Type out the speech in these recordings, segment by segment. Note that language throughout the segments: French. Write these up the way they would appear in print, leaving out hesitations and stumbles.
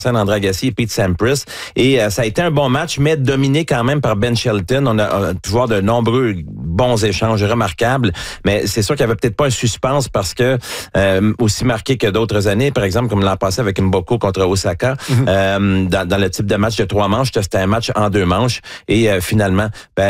André Agassi et Pete Sampras. Et ça a été un bon match, mais dominé quand même par Ben Shelton. On a pu voir de nombreux bons échanges remarquables, mais c'est sûr qu'il n'y avait peut-être pas un suspense parce que aussi marqué que d'autres années, par exemple, comme l'an passé avec Mboko contre Osaka, dans le type de match de 3 manches, c'était un match en 2 manches. Et finalement,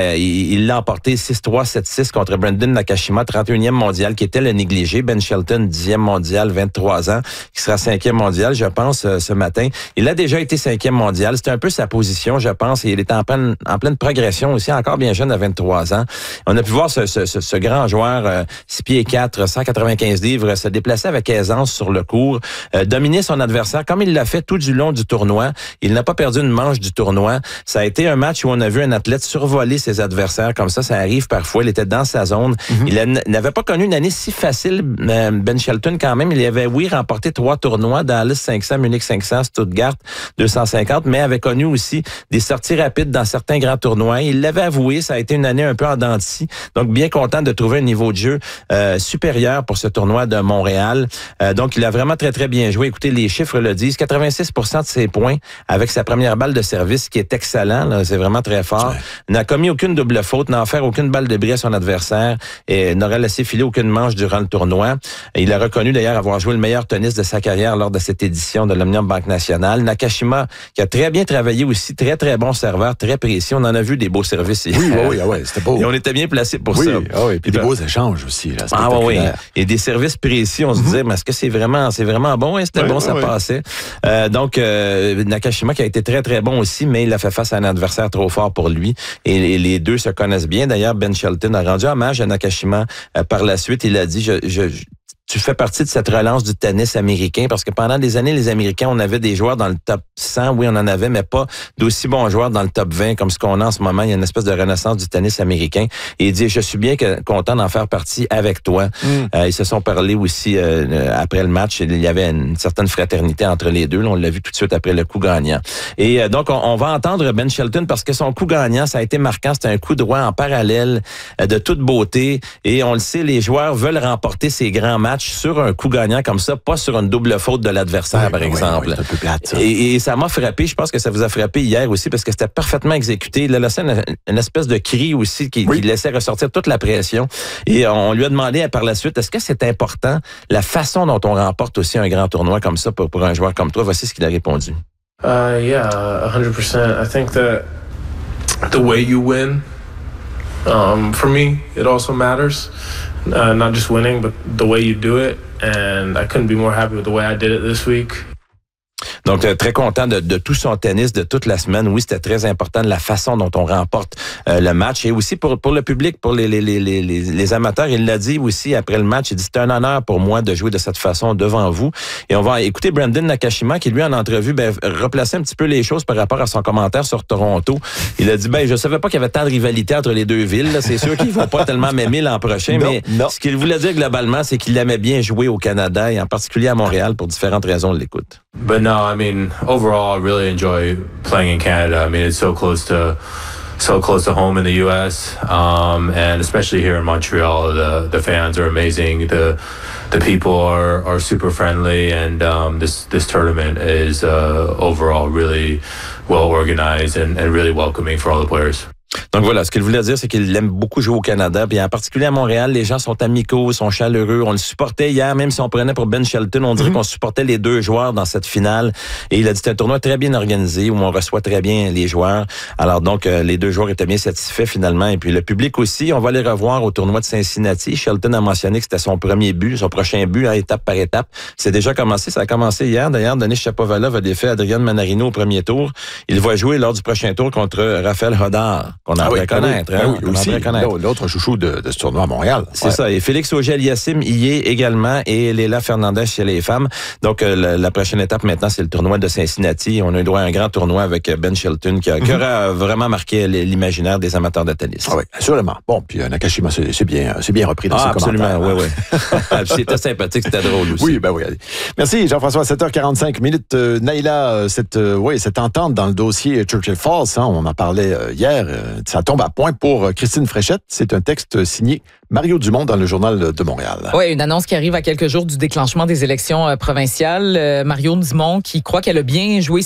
il l'a emporté 6-3, 7-6 contre Brandon Nakashima, 31e mondial, qui était le négligé. Ben Shelton, 10e mondial, 23 ans, qui sera 5e mondial, je pense, ce matin. Il a déjà été 5e mondial. C'était un peu sa position, je pense, et il était en pleine progression aussi, encore bien jeune à 23 ans. On a pu voir ce grand joueur, 6 pieds 4, 195 livres, se déplacer avec aisance sur le court, dominer son adversaire comme il l'a fait tout du long du tournoi. Il n'a pas perdu une manche du tournoi. Ça a été un match où on a vu un athlète survoler ses adversaires comme ça arrive parfois. Il était dans sa zone. Il n'avait pas connu une année si facile, Ben Shelton, quand même. Il avait, remporté 3 tournois, Dallas 500, Munich 500, Stuttgart 250, mais avait connu aussi des sorties rapides dans certains grands tournois. Il l'avait avoué, ça a été une année un peu en dents de scie. Donc, bien content de trouver un niveau de jeu supérieur pour ce tournoi de Montréal. Donc, il a vraiment très, très bien joué. Écoutez, les chiffres le disent. 86% de ses points avec sa première balle de service, qui est excellent. Là, c'est vraiment très fort. N'a commis aucune double faute, n'a offert aucune balle de bris à son adversaire et n'aurait laissé filer aucune manche durant le tournoi. Il a reconnu d'ailleurs avoir joué le meilleur tennis de sa carrière lors de cette édition de l'Omnium Banque Nationale. Nakashima, qui a très bien travaillé aussi, très, très bon serveur, très précis. On en a vu des beaux services. Oui, c'était beau. Et on était bien placés pour ça. Oui, puis des beaux échanges aussi. Là, oui. Et des services précis, on se disait, mais est-ce que c'est vraiment bon? Et c'était bon, ça passait. Donc, Nakashima qui a été très, très bon aussi, mais il a fait face à un adversaire trop fort pour lui. Et les deux se connaissent bien. D'ailleurs, Ben Shelton a rendu hommage à Nakashima par la suite. Il a dit, tu fais partie de cette relance du tennis américain parce que pendant des années, les Américains, on avait des joueurs dans le top 100, oui, on en avait, mais pas d'aussi bons joueurs dans le top 20 comme ce qu'on a en ce moment. Il y a une espèce de renaissance du tennis américain. Et il dit, je suis bien content d'en faire partie avec toi. Ils se sont parlé aussi après le match. Il y avait une certaine fraternité entre les deux. Là, on l'a vu tout de suite après le coup gagnant. Et donc, on va entendre Ben Shelton parce que son coup gagnant, ça a été marquant. C'était un coup droit en parallèle de toute beauté. Et on le sait, les joueurs veulent remporter ces grands matchs sur un coup gagnant comme ça, pas sur une double faute de l'adversaire, par exemple. Oui, c'est un peu plate, ça. Et ça m'a frappé, je pense que ça vous a frappé hier aussi, parce que c'était parfaitement exécuté. Il a laissé une espèce de cri aussi qui laissait ressortir toute la pression. Et on lui a demandé par la suite, est-ce que c'est important, la façon dont on remporte aussi un grand tournoi comme ça pour un joueur comme toi? Voici ce qu'il a répondu. Yeah, 100%. I think that the way you win, for me, it also matters. Not just winning, but the way you do it. And I couldn't be more happy with the way I did it this week. Donc, très content de tout son tennis, de toute la semaine. Oui, c'était très important de la façon dont on remporte le match. Et aussi pour le public, pour les amateurs. Il l'a dit aussi après le match. Il dit, c'est un honneur pour moi de jouer de cette façon devant vous. Et on va écouter Brandon Nakashima qui, lui, en entrevue, replaçait un petit peu les choses par rapport à son commentaire sur Toronto. Il a dit, je savais pas qu'il y avait tant de rivalité entre les deux villes. Là. C'est sûr qu'ils vont pas tellement m'aimer l'an prochain. Ce qu'il voulait dire globalement, c'est qu'il aimait bien jouer au Canada et en particulier à Montréal pour différentes raisons de l'écoute. But no, I mean, overall, I really enjoy playing in Canada. I mean, it's so close to home in the U.S. And especially here in Montreal, the fans are amazing. The people are super friendly, and this tournament is overall really well organized and really welcoming for all the players. Donc voilà, ce qu'il voulait dire, c'est qu'il aime beaucoup jouer au Canada. Puis en particulier à Montréal, les gens sont amicaux, sont chaleureux. On le supportait hier, même si on prenait pour Ben Shelton, on dirait qu'on supportait les deux joueurs dans cette finale. Et il a dit que c'est un tournoi très bien organisé, où on reçoit très bien les joueurs. Alors donc, les deux joueurs étaient bien satisfaits finalement. Et puis le public aussi, on va les revoir au tournoi de Cincinnati. Shelton a mentionné que c'était son premier but, son prochain but, étape par étape. C'est déjà commencé, ça a commencé hier. D'ailleurs, Denis Shapovalov a défait Adrian Manarino au premier tour. Il va jouer lors du prochain tour contre Raphaël Rodard, qu'on aimerait connaître. L'autre chouchou de ce tournoi à Montréal. C'est ça. Et Félix Auger-Aliassime y est également, et Léla Fernandez chez les femmes. Donc, la prochaine étape maintenant, c'est le tournoi de Cincinnati. On a eu droit à un grand tournoi avec Ben Shelton qui aura vraiment marqué l'imaginaire des amateurs de tennis. Ah oui, assurément. Bon, puis Nakashima, c'est bien repris dans ses commentaires. Absolument, oui. C'était sympathique, c'était drôle aussi. Oui, oui. Merci, Jean-François. 7h45 minutes. Naïla, cette entente dans le dossier Churchill Falls, on en parlait hier, ça tombe à point pour Christine Fréchette. C'est un texte signé Mario Dumont dans le Journal de Montréal. Oui, une annonce qui arrive à quelques jours du déclenchement des élections provinciales. Mario Dumont qui croit qu'elle a bien joué